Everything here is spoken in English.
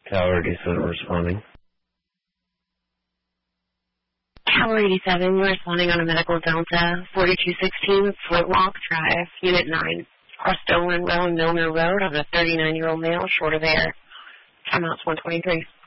Tower 87 responding. Tower 87, you're responding on a medical Delta 4216 Flintlock Drive, Unit 9. Car stolen, Rowan Milner Road, of a 39-year-old male, short of air. Timeout's 123.